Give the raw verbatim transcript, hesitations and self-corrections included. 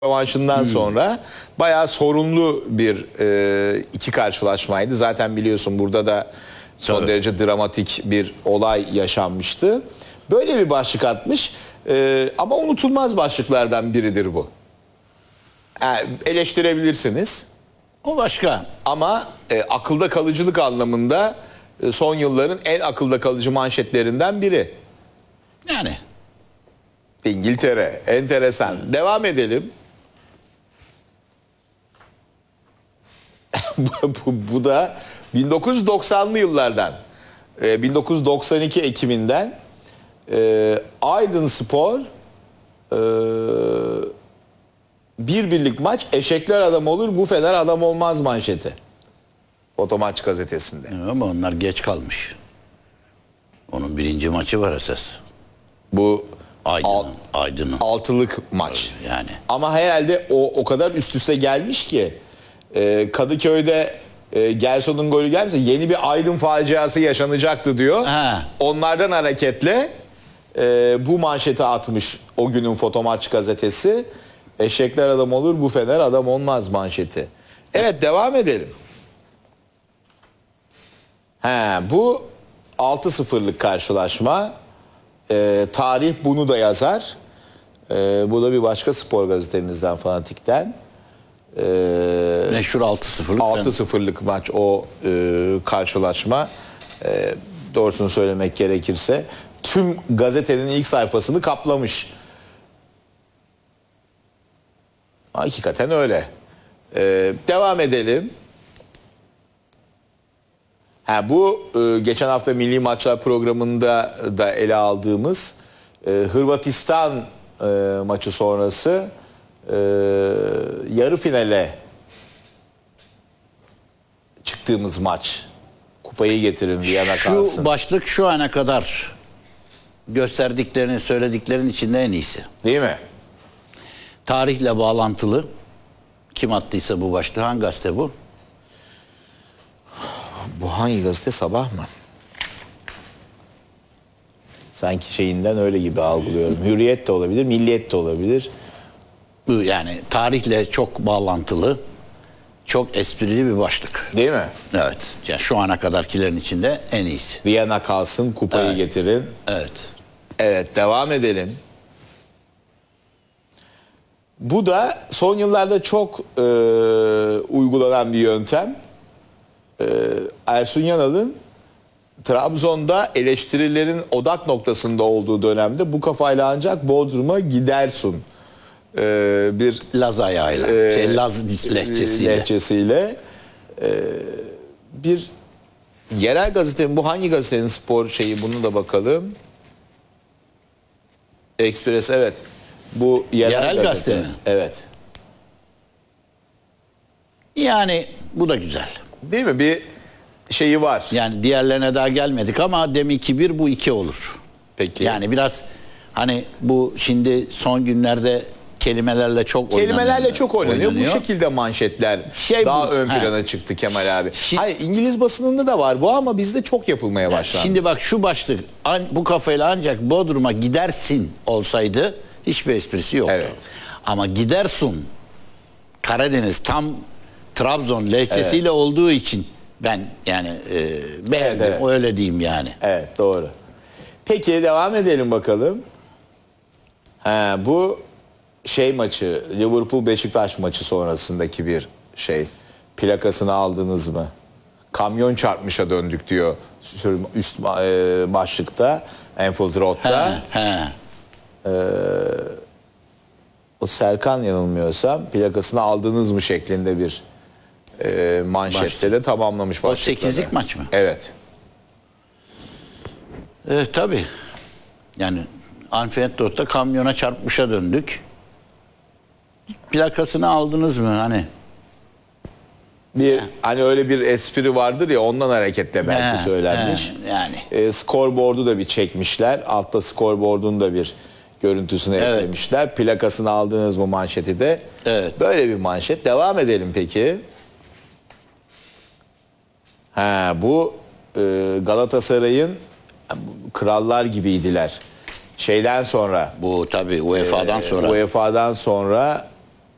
Rövanşından Hmm. sonra bayağı sorunlu bir e, iki karşılaşmaydı. Zaten biliyorsun burada da son Tabii. derece dramatik bir olay yaşanmıştı. Böyle bir başlık atmış e, ama unutulmaz başlıklardan biridir bu. Yani eleştirebilirsiniz O başka. ama e, akılda kalıcılık anlamında e, son yılların en akılda kalıcı manşetlerinden biri. Yani. İngiltere. Enteresan. Devam edelim. bu, bu, bu da bin dokuz yüz doksanlı yıllardan e, bin dokuz yüz doksan iki Ekim'inden e, Aydınspor e, bir birlik maç eşekler adam olur bu fener adam olmaz manşeti. Fotomaç gazetesinde. Ama onlar geç kalmış. Onun birinci maçı var esas. Bu Aydın'ın. Aydın'ın. altılık maç. Yani. Ama herhalde o o kadar üst üste gelmiş ki e, Kadıköy'de e, Gerson'un golü gelmişse yeni bir Aydın faciası yaşanacaktı diyor. Ha. Onlardan hareketle e, bu manşeti atmış o günün Fotomaç gazetesi. Eşekler adam olur bu fener adam olmaz manşeti. Evet devam edelim. He, bu altı sıfırlık karşılaşma. E, tarih bunu da yazar. E, bu da bir başka spor gazetemizden, Fanatik'ten. E, Meşhur altı sıfırlık. altı sıfırlık maç o e, karşılaşma. E, doğrusunu söylemek gerekirse tüm gazetenin ilk sayfasını kaplamış. Hakikaten öyle. E, devam edelim. Ha, bu e, geçen hafta Milli Maçlar programında da ele aldığımız e, Hırvatistan e, maçı sonrası e, yarı finale çıktığımız maç. Kupayı getirin Viyana kalsın. Şu başlık şu ana kadar gösterdiklerini, söylediklerin içinde en iyisi. Değil mi? Tarihle bağlantılı. Kim attıysa bu başlığı, hangi gazete bu? Bu hangi gazete, Sabah mı? Sanki şeyinden öyle gibi algılıyorum. Hürriyet de olabilir, Milliyet de olabilir. Bu yani tarihle çok bağlantılı, çok esprili bir başlık. Değil mi? Evet. Yani şu ana kadarkilerin içinde en iyisi. Viyana kalsın, kupayı Evet. getirin. Evet. Evet, devam edelim. Bu da son yıllarda çok e, uygulanan bir yöntem. E, Ersun Yanal'ın Trabzon'da eleştirilerin odak noktasında olduğu dönemde bu kafayla ancak Bodrum'a gidersun. E, bir Laz ayağıyla, e, şey Laz lehçesiyle. lehçesiyle e, bir yerel gazetenin, bu hangi gazetenin spor şeyi, bunu da bakalım. Express, evet. Bu yerel, Yerel gazete. gazete mi? Evet. Yani bu da güzel. Değil mi? Bir şeyi var. Yani diğerlerine daha gelmedik ama deminki bir, bu iki olur. Peki. Yani biraz hani bu şimdi son günlerde kelimelerle çok Kelimelerle oynanıyor. çok oynanıyor. Bu şekilde manşetler Şey daha bu, ön he. plana çıktı Kemal abi. Şi- Hayır, İngiliz basınında da var bu ama bizde çok yapılmaya başlandı. Şimdi bak şu başlık an, bu kafayla ancak Bodrum'a gidersin olsaydı hiçbir esprisi yoktu. Evet. Ama gidersun Karadeniz tam Trabzon lehçesiyle Evet. olduğu için ben yani e, beğendim, Evet, evet. öyle diyeyim yani. Evet, doğru. Peki devam edelim bakalım. Ha, bu şey maçı, Liverpool Beşiktaş maçı sonrasındaki bir şey. Plakasını aldınız mı? Kamyon çarpmışa döndük diyor üst e, başlıkta, Anfield Road'da. He, he. O Serkan, yanılmıyorsam, plakasını aldınız mı şeklinde bir e, manşette Başlık. de tamamlamış O başlıkları. sekizlik maç mı? Evet. E, tabii. Yani Anfield Road'da kamyona çarpmışa döndük. Plakasını aldınız mı hani? Bir hani öyle bir espri vardır ya, ondan hareketle belki He, söylenmiş. he, yani. E, scoreboard'u da bir çekmişler. Altta scoreboard'un da bir görüntüsünü Evet. eklemişler. Plakasını aldınız mı manşeti de. Evet. Böyle bir manşet. Devam edelim peki. Ha, bu e, Galatasaray'ın krallar gibiydiler. Şeyden sonra, Bu tabii U E Fa'dan sonra. U E Fa'dan sonra